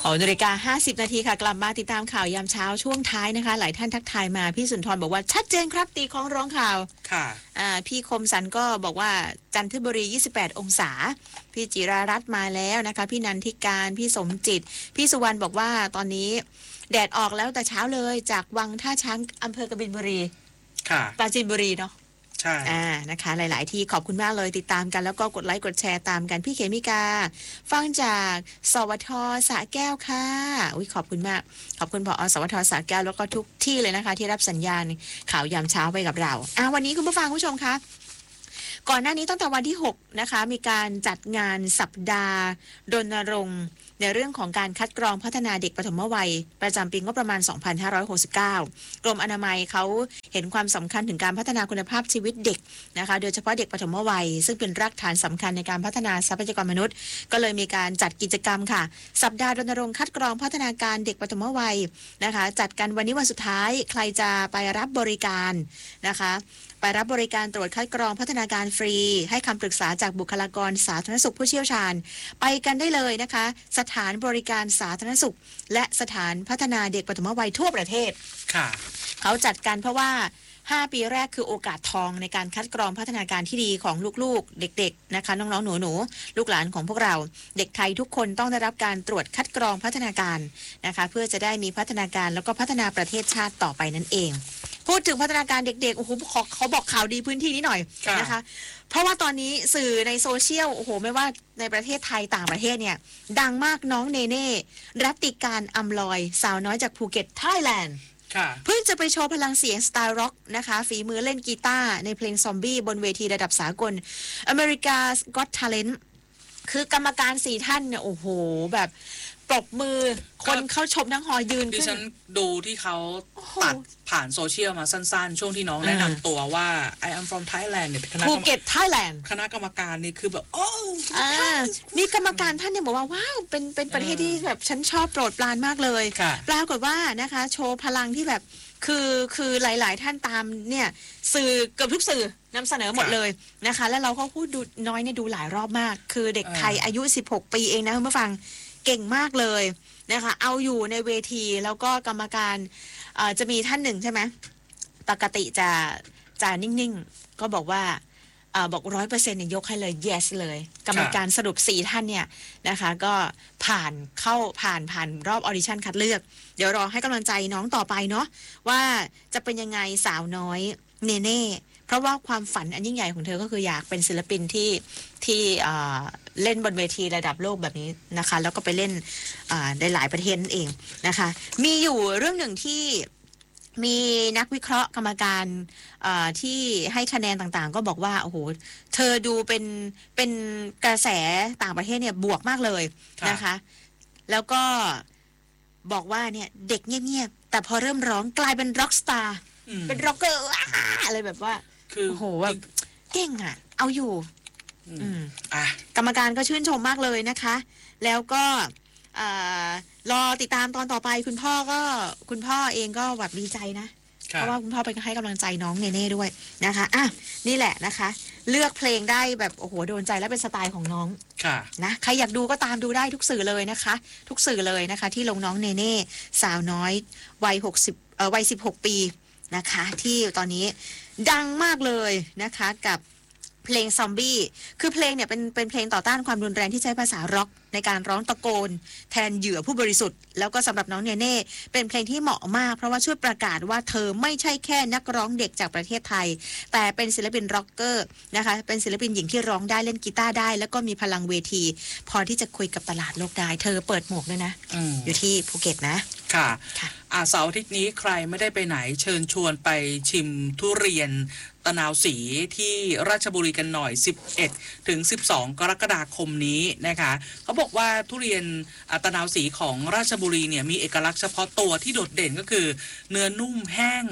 6:50 นาทีค่ะกลับมาติดตามข่าวยามเช้าช่วงท้ายนะคะหลายท่านทักทายมาพี่สุนทรบอกว่าชัดเจนครับตีของร้องข่าวค่ะพี่คมสันก็บอกว่าจันทบุรี28องศาพี่จิรารัตน์มาแล้วนะคะพี่นันทิการพี่สมจิตพี่สุวรรณบอกว่าตอนนี้แดดออกแล้วแต่เช้าเลยจากวังท่าช้างอำเภอกบินบุรีค่ะปราจีนบุรีเนาะใช่นะคะหลายๆที่ขอบคุณมากเลยติดตามกันแล้วก็กดไลค์กดแชร์ตามกันพี่เขมิกาฟังจากสวทสระแก้วค่ะขอบคุณมากขอบคุณผอ.สวทสระแก้วแล้วก็ทุกที่เลยนะคะที่รับสัญญาณข่าวยามเช้าไปกับเราวันนี้คุณผู้ฟังผู้ชมคะก่อนหน้านี้ตั้งแต่วันที่6นะคะมีการจัดงานสัปดาห์รณรงค์ในเรื่องของการคัดกรองพัฒนาเด็กปฐมวัยประจำปีงบประมาณ 2569 กรมอนามัยเขาเห็นความสำคัญถึงการพัฒนาคุณภาพชีวิตเด็กนะคะโดยเฉพาะเด็กปฐมวัยซึ่งเป็นรากฐานสำคัญในการพัฒนาทรัพยากรมนุษย์ก็เลยมีการจัดกิจกรรมค่ะสัปดาห์รณรงค์คัดกรองพัฒนาการเด็กปฐมวัยนะคะจัดกันวันนี้วันสุดท้ายใครจะไปรับบริการนะคะไปรับบริการตรวจคัดกรองพัฒนาการฟรีให้คำปรึกษาจากบุคลากรสาธารณสุขผู้เชี่ยวชาญไปกันได้เลยนะคะสถานบริการสาธารณสุขและสถานพัฒนาเด็กปฐมวัยทั่วประเทศค่ะเขาจัดกันเพราะว่า5 ปีแรกคือโอกาสทองในการคัดกรองพัฒนาการที่ดีของลูกๆเด็กๆนะคะน้องๆหนูๆลูกหลานของพวกเราเด็กไทยทุกคนต้องได้รับการตรวจคัดกรองพัฒนาการนะคะเพื่อจะได้มีพัฒนาการแล้วก็พัฒนาประเทศชาติต่อไปนั่นเองพูดถึงพัฒนาการเด็กๆโอ้โหเขาบอกข่าวดีพื้นที่นี้หน่อยนะคะเพราะว่าตอนนี้สื่อในโซเชียลโอ้โหไม่ว่าในประเทศไทยต่างประเทศเนี่ยดังมากน้องเนเน่รัตติการอำลอยสาวน้อยจากภูเก็ตไทยแลนด์เพิ่งจะไปโชว์พลังเสียงสไตล์ร็อกนะคะฝีมือเล่นกีตาร์ในเพลงซอมบี้บนเวทีระดับสากล America's Got Talent คือกรรมการ4 ท่านเนี่ยโอ้โหแบบปรบมือคนเข้าชมทั้งหอยืนขึ้นดิฉันดูที่เขาตัดผ่านโซเชียลมาสั้นๆช่วงที่น้องแนะนำตัวว่า I am from Thailand เนี่ยเป็นคณะภูเก็ตไทยแลนด์คณะกรรมการนี่คือแบบนี่กรรมการท่านเนี่ยบอกว่าว้าวเป็นประเทศที่แบบฉันชอบโปรดปรานมากเลยปรากฏว่านะคะโชว์พลังที่แบบคือหลายๆท่านตามเนี่ยสื่อเกือบทุกสื่อนำเสนอหมดเลยนะคะแล้วเราก็พูดดูน้อยเนี่ยดูหลายรอบมากคือเด็กไทยอายุ16 ปีเองนะคุณผู้ฟังเก่งมากเลยนะคะเอาอยู่ในเวทีแล้วก็กรรมการจะมีท่านหนึ่งใช่ไหมปกติจะนิ่งๆก็บอกว่าบอก 100% เนี่ยยกให้เลย yes เลยกรรมการสรุป4 ท่านเนี่ยนะคะก็ผ่านรอบออดิชั่นคัดเลือกเดี๋ยวรอให้กำลังใจน้องต่อไปเนาะว่าจะเป็นยังไงสาวน้อยเนเน่เพราะว่าความฝันอันยิ่งใหญ่ของเธอก็คืออยากเป็นศิลปินที่เล่นบนเวทีระดับโลกแบบนี้นะคะแล้วก็ไปเล่นในหลายประเทศนั่นเองนะคะมีอยู่เรื่องหนึ่งที่มีนักวิเคราะห์กรรมการที่ให้คะแนนต่างๆก็บอกว่าโอ้โหเธอดูเป็นกระแสต่างประเทศเนี่ยบวกมากเลยนะคะแล้วก็บอกว่าเนี่ยเด็กเงียบๆแต่พอเริ่มร้องกลายเป็นร็อกสตาร์เป็นร็อกเกอร์อะไรแบบว่าโอ้โหแบบเก่งอ่ะเอาอยู่กรรมการก็ชื่นชมมากเลยนะคะแล้วก็รอติดตามตอนต่อไปคุณพ่อเองก็แบบดีใจนะเพราะว่าคุณพ่อไปให้กำลังใจน้องเนเน่ด้วยนะคะนี่แหละนะคะเลือกเพลงได้แบบโอ้โหโดนใจและเป็นสไตล์ของน้องนะใครอยากดูก็ตามดูได้ทุกสื่อเลยนะคะทุกสื่อเลยนะคะที่ลงน้องเนเน่สาวน้อยวัย16 ปีนะคะที่ตอนนี้ดังมากเลยนะคะกับเพลงซอมบี้คือเพลงเนี่ยเป็นเพลงต่อต้านความรุนแรงที่ใช้ภาษาร็อกในการร้องตะโกนแทนเหยื่อผู้บริสุทธิ์แล้วก็สำหรับน้องเนเน่เป็นเพลงที่เหมาะมากเพราะว่าช่วยประกาศว่าเธอไม่ใช่แค่นักร้องเด็กจากประเทศไทยแต่เป็นศิลปินร็อกเกอร์นะคะเป็นศิลปินหญิงที่ร้องได้เล่นกีตาร์ได้แล้วก็มีพลังเวทีพอที่จะคุยกับตลาดโลกได้เธอเปิดหมวกด้วยนะอยู่ที่ภูเก็ตนะค่ะเสาร์อาทิตย์นี้ใครไม่ได้ไปไหนเชิญชวนไปชิมทุเรียนตะนาวศรีที่ราชบุรีกันหน่อย11 ถึง 12 กรกฎาคมนี้นะคะเขาบอกว่าทุเรียนตะนาวศรีของราชบุรีเนี่ยมีเอกลักษณ์เฉพาะตัวที่โดดเด่นก็คือเนื้อนุ่มแห้ง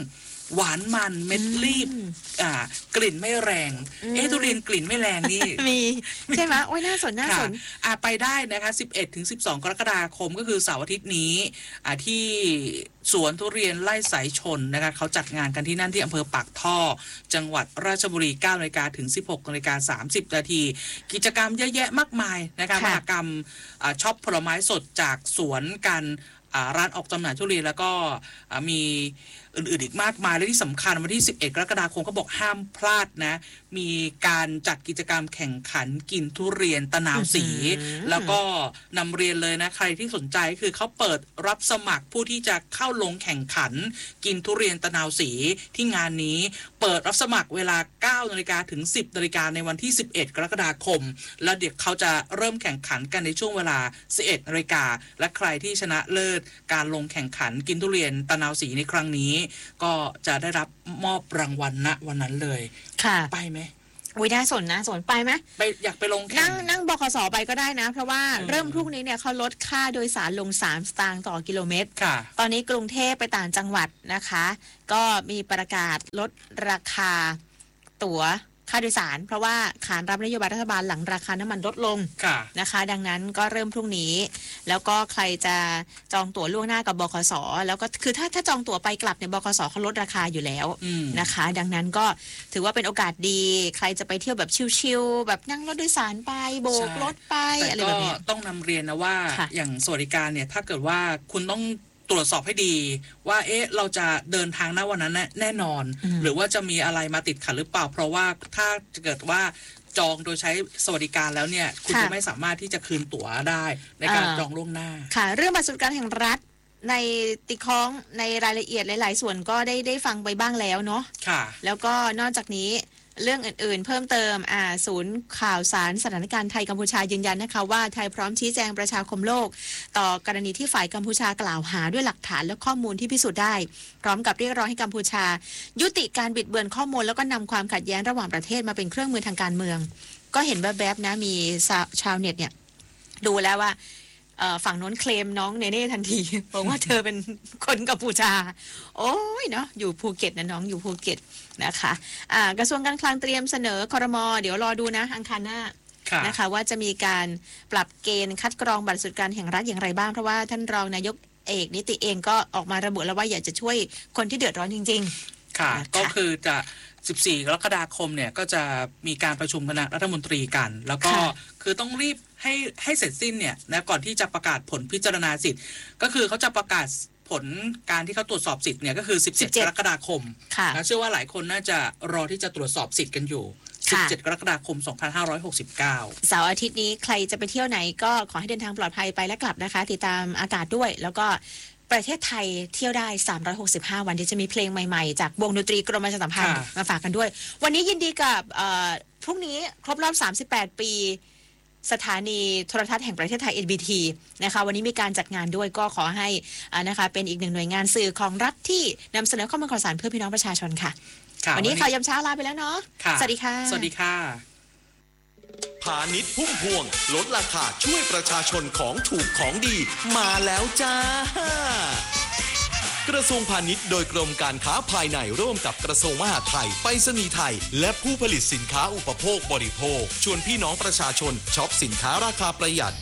หวานมันเม็ดรีบกลิ่นไม่แรงทุเรียนกลิ่นไม่แรงนี่มีใช่ไหมโอ้ยน่าสนไปได้นะคะ11 ถึง 12 กรกฎาคมก็คือเสาร์อาทิตย์นี้ที่สวนทุเรียนไร่สายชนนะคะเขาจัดงานกันที่นั่นที่อำเภอปากท่อจังหวัดราชบุรี 9 นาฬิกาถึง 16 นาฬิกา 30 นาทีกิจกรรมเยอะแยะมากมายนะคะมหกรรมช็อปผลไม้สดจากสวนกันร้านออกจำหน่ายทุเรียนแล้วก็มีอื่นๆอีกมากมายและที่สำคัญวันที่11 กรกฎาคมเขาบอกห้ามพลาดนะมีการจัดกิจกรรมแข่งขันกินทุเรียนตะนาวสีแล้วก็นำเรียนเลยนะใครที่สนใจคือเขาเปิดรับสมัครผู้ที่จะเข้าลงแข่งขันกินทุเรียนตะนาวสีที่งานนี้เปิดรับสมัครเวลา 9 นาฬิกาถึง 10 นาฬิกาในวันที่11 กรกฎาคมแล้วเดี๋ยวเขาจะเริ่มแข่งขันกันในช่วงเวลา 11 นาฬิกาและใครที่ชนะเลิศการลงแข่งขันกินทุเรียนตะนาวสีในครั้งนี้ก็จะได้รับมอบรางวัลณวันนั้นเลยค่ะไปไหมอุ้ยน่าสนไปไหมไปอยากไปลงแข่งนั่งบขสไปก็ได้นะเพราะว่าเริ่มพรุ่งนี้เนี่ยเขาลดค่าโดยสารลง3 สตางค์ต่อกิโลเมตรตอนนี้กรุงเทพไปต่างจังหวัดนะคะก็มีประกาศลดราคาตั๋วค่าโดยสารเพราะว่าขานรับนโยบายรัฐบาลหลังราคาน้ำมันลดลงนะคะดังนั้นก็เริ่มพรุ่งนี้แล้วก็ใครจะจองตั๋วล่วงหน้ากับบขสแล้วก็คือถ้าจองตั๋วไปกลับเนี่ยบขสเขาลดราคาอยู่แล้วนะคะดังนั้นก็ถือว่าเป็นโอกาสดีใครจะไปเที่ยวแบบชิลๆแบบนั่งรถโดยสารไปโบกรถไปอะไรแบบนี้ต้องนำเรียนนะว่าอย่างสวัสดิการเนี่ยถ้าเกิดว่าคุณต้องตรวจสอบให้ดีว่าเราจะเดินทางณวันนั้นแน่นอนหรือว่าจะมีอะไรมาติดขัดหรือเปล่าเพราะว่าถ้าเกิดว่าจองโดยใช้สวัสดิการแล้วเนี่ยคุณจะไม่สามารถที่จะคืนตั๋วได้ในการจองล่วงหน้าค่ะเรื่องบัตรสวัสดิการแห่งรัฐในติค้องในรายละเอียดหลายๆส่วนก็ได้ฟังไปบ้างแล้วเนาะค่ะแล้วก็นอกจากนี้เรื่องอื่นๆเพิ่มเติมศูนย์ข่าวสารสถานการณ์ไทยกัมพูชายืนยันนะคะว่าไทยพร้อมชี้แจงประชาคมโลกต่อกรณีที่ฝ่ายกัมพูชากล่าวหาด้วยหลักฐานและข้อมูลที่พิสูจน์ได้พร้อมกับเรียกร้องให้กัมพูชายุติการบิดเบือนข้อมูลแล้วก็นำความขัดแย้งระหว่างประเทศมาเป็นเครื่องมือทางการเมืองก็เห็นแวบๆนะมีชาวเน็ตเนี่ยดูแล้วว่าฝั่งโน้นเคลมน้องเนเน่ทันทีบอกว่าเธอเป็นคนกัมพูชาโอ้ยเนาะอยู่ภูเก็ตนะน้องอยู่ภูเก็ตนะคะกระทรวงการคลังเตรียมเสนอครม.เดี๋ยวรอดูนะอังคารหน้านะคะว่าจะมีการปรับเกณฑ์คัดกรองบัตรสวัสดิการแห่งรัฐอย่างไรบ้างเพราะว่าท่านรองนายกเอกนิติเองก็ออกมาระบุแล้วว่าอยากจะช่วยคนที่เดือดร้อนจริงๆค่ะก็คือจะ14 กรกฎาคมเนี่ยก็จะมีการประชุมคณะรัฐมนตรีกันแล้วก็คือต้องรีบให้เสร็จสิ้นเนี่ยนะก่อนที่จะประกาศผลพิจารณาสิทธิ์ก็คือเขาจะประกาศผลการที่เขาตรวจสอบสิทธิ์เนี่ยก็คือ17 กรกฎาคมนะเชื่อว่าหลายคนน่าจะรอที่จะตรวจสอบสิทธิ์กันอยู่17 กรกฎาคม 2569เสาร์อาทิตย์นี้ใครจะไปเที่ยวไหนก็ขอให้เดินทางปลอดภัยไปและกลับนะคะติดตามอากาศด้วยแล้วก็ประเทศไทยเที่ยวได้365วันที่จะมีเพลงใหม่ๆจากวงดนตรีกรมประชาสัมพันธ์มาฝากกันด้วยวันนี้ยินดีกับพรุ่งนี้ครบรอบ38 ปีสถานีโทรทัศน์แห่งประเทศไทย NBT นะคะวันนี้มีการจัดงานด้วยก็ขอให้นะคะเป็นอีกหนึ่งหน่วยงานสื่อของรัฐที่นำเสนอข้อมูลข่าวสารเพื่อพี่น้องประชาชนค่ะวันนี้ข่าวยามเช้าลาไปแล้วเนาะสวัสดีค่ะสวัสดีค่ะพาณิชย์พุ่มพวงลดราคาช่วยประชาชนของถูกของดีมาแล้วจ้ากระทรวงพาณิชย์โดยกรมการค้าภายในร่วมกับกระทรวงมหาดไทยไปรษณีย์ไทยและผู้ผลิตสินค้าอุปโภคบริโภคชวนพี่น้องประชาชนช็อปสินค้าราคาประหยัด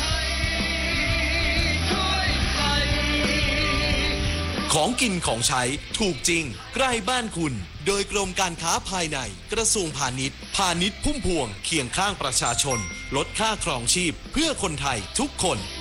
ของกินของใช้ถูกจริงใกล้บ้านคุณโดยกรมการค้าภายในกระทรวงพาณิชย์พาณิชย์พุ่มพวงเคียงข้างประชาชนลดค่าครองชีพเพื่อคนไทยทุกคน